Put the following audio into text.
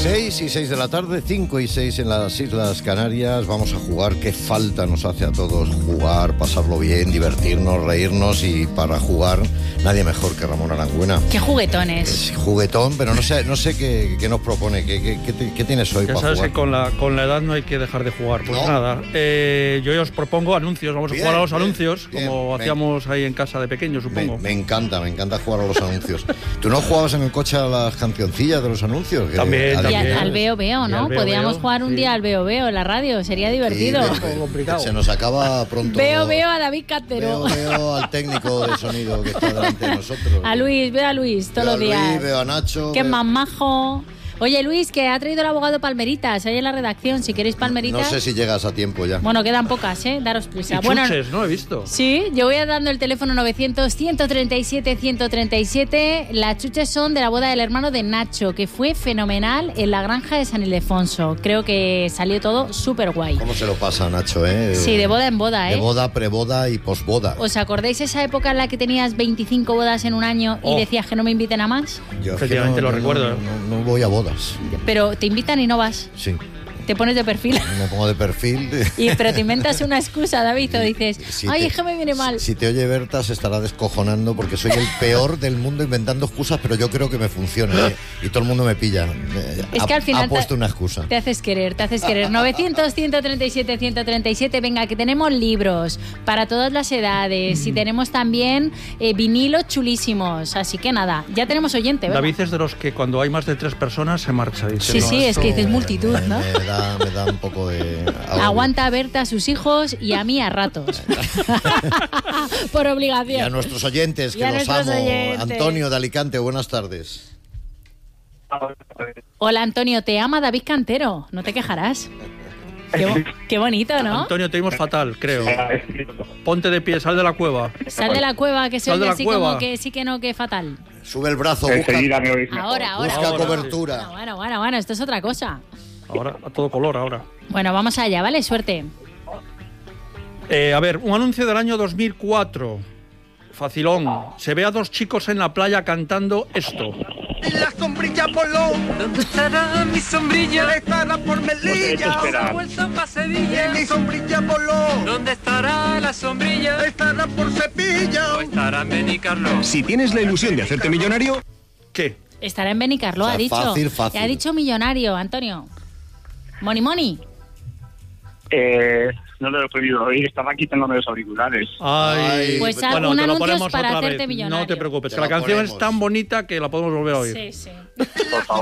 6 y 6 de la tarde, 5 y 6 en las Islas Canarias. Vamos a jugar. Qué falta nos hace a todos jugar, pasarlo bien, divertirnos, reírnos. Y para jugar, nadie mejor que Ramón Arangüena. Qué juguetones. Es juguetón, pero no sé qué nos propone. ¿Qué tienes hoy ya para sabes jugar? Que con la edad no hay que dejar de jugar. Pues No. nada, yo os propongo anuncios. Vamos a jugar a los anuncios, bien, como hacíamos ahí en casa de pequeño, supongo. Me encanta jugar a los anuncios. ¿Tú no jugabas en el coche a las cancioncillas de los anuncios? También. Y al Veo Veo, ¿no? al Veo Podríamos Veo, jugar un sí. día al Veo Veo en la radio, sería divertido. Sí, Un poco complicado. se nos acaba pronto. Veo a David Cantero. Veo al técnico de sonido que está delante de nosotros. Veo a Luis todos los días. Veo a Nacho. Qué más majo. Oye, Luis, que ha traído el abogado Palmeritas ahí en la redacción. Si queréis Palmeritas. No sé si llegas a tiempo ya. Bueno, quedan pocas, ¿eh? Daros prisa. Y chuches, ¿no? He visto. Sí, yo voy dando el teléfono 900-137-137. Las chuches son de la boda del hermano de Nacho, que fue fenomenal en la granja de San Ildefonso. Creo que salió todo súper guay. ¿Cómo se lo pasa, Nacho, eh? Sí, de boda en boda, ¿eh? De boda, preboda y posboda. ¿Os acordáis esa época en la que tenías 25 bodas en un año y decías que no me inviten a más? Yo es que Efectivamente, lo recuerdo. No voy a bodas. Pero te invitan y no vas. Sí, Te pones de perfil. me pongo de perfil. Pero te inventas una excusa, David, o dices, Si ay, te- es que me viene mal. Si te oye Berta se estará descojonando porque soy el peor del mundo inventando excusas, pero yo creo que me funciona, ¿eh? Y todo el mundo me pilla. Es que al final ha puesto una excusa. Te haces querer. 900-137-137. Venga, que tenemos libros para todas las edades y tenemos también vinilos chulísimos. Así que nada, ya tenemos oyente, ¿verdad? David es de los que cuando hay más de 3 personas se marcha. Dice, Sí, "No, sí, es esto- que dices multitud, ¿no? Me da un poco de... agobio. Aguanta a Berta a sus hijos y a mí a ratos. Por Y a obligación. nuestros oyentes, Y que a los nuestros amo. oyentes. Antonio de Alicante, buenas tardes. Hola, Antonio, te ama David Cantero. No te quejarás. Qué bonito, ¿no? Antonio, te oímos fatal, creo. Ponte de pie, sal de la cueva. Sal de la cueva, que se Sal de oye la así cueva. como que sí que no, que fatal. Sube el brazo, busca Enseguida me oís mejor. Ahora. Ahora, cobertura. Bueno, esto es otra cosa. Ahora, a todo color, ahora. Bueno, vamos allá, ¿vale? Suerte. A ver, un anuncio del año 2004. Facilón. Se ve a 2 chicos en la playa cantando esto. La sombrilla Polón, ¿Dónde estará mi sombrilla? estará por Pues Melilla. espera. Vuelta pa' Y Sevilla. mi sombrilla Polón, ¿Dónde estará la sombrilla? estará por Cepilla. ¿O estará en Benicarló? Si tienes la ilusión de hacerte millonario, ¿Qué? Estará en Benicarló, O sea, ha dicho. fácil. Ha dicho millonario, Antonio. Money. no lo he podido oír, estaba quitándome los auriculares. Ay, Pues bueno, un te lo anuncio ponemos para otra hacerte vez. millonario. No te preocupes, Te que la la canción ponemos. es tan bonita que la podemos volver a oír. Sí. Por favor.